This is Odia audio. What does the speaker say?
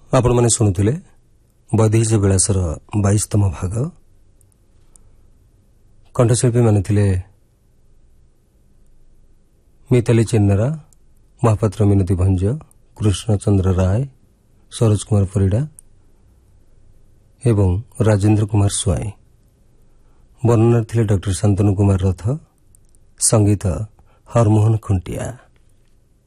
ଆପଣମାନେ ଶୁଣୁଥିଲେ ବୈଦେହୀଶ ବିଳାସର 22ତମ ଭାଗ। କଣ୍ଠଶିଳ୍ପୀମାନେ ଥିଲେ ମିତାଲି ଚିନ୍ନରା, ମହାପାତ୍ର ମିନତୀ ଭଞ୍ଜ, କୃଷ୍ଣଚନ୍ଦ୍ର ରାୟ, ସରୋଜ କୁମାର ପରିଡ଼ା ଏବଂ ରାଜେନ୍ଦ୍ର କୁମାର ସ୍ୱାଇଁ। ବର୍ଣ୍ଣନା ଥିଲେ ଡକ୍ଟର ଶାନ୍ତନୁ କୁମାର ରଥ, ସଙ୍ଗୀତ ହରମୋହନ ଖୁଣ୍ଟିଆ।